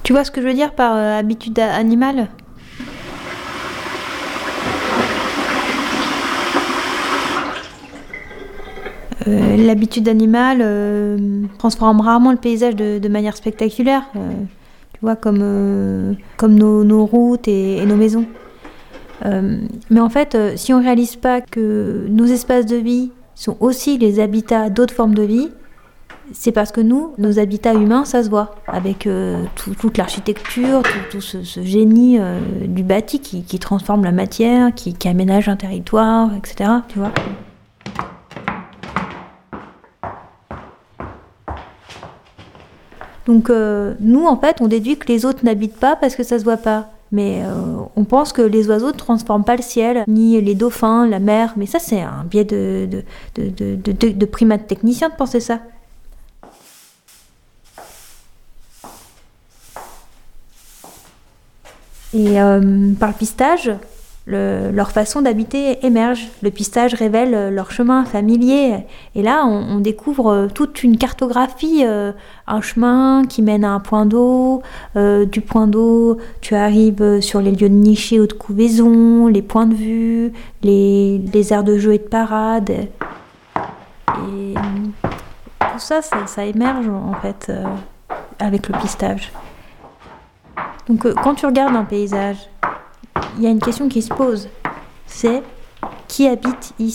Tu vois ce que je veux dire par habitude animale ? L'habitude animale transforme rarement le paysage de manière spectaculaire, tu vois, comme nos routes et nos maisons. Mais en fait, si on ne réalise pas que nos espaces de vie sont aussi les habitats d'autres formes de vie, c'est parce que nos habitats humains, ça se voit, avec toute l'architecture, tout ce génie du bâti qui transforme la matière, qui aménage un territoire, etc. Tu vois ? Donc nous, en fait, on déduit que les autres n'habitent pas parce que ça se voit pas. Mais on pense que les oiseaux ne transforment pas le ciel, ni les dauphins, la mer. Mais ça, c'est un biais de primates techniciens de penser ça. Et par le pistage, leur façon d'habiter émerge. Le pistage révèle leur chemin familier. Et là, on découvre toute une cartographie, un chemin qui mène à un point d'eau. Du point d'eau, tu arrives sur les lieux de nichée ou de couvaison, les points de vue, les aires de jeu et de parade. Et tout ça, ça émerge en fait avec le pistage. Donc quand tu regardes un paysage, il y a une question qui se pose, c'est qui habite ici ?